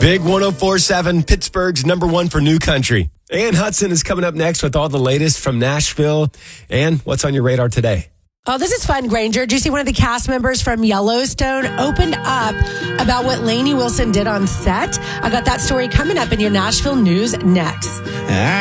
Big 104.7, Pittsburgh's number one for new country. Ann Hudson is coming up next with all the latest from Nashville. Ann, what's on your radar today? Oh, this is fun, Granger. Did you see one of the cast members from Yellowstone opened up about what Lainey Wilson did on set? I got that story coming up in your Nashville news next.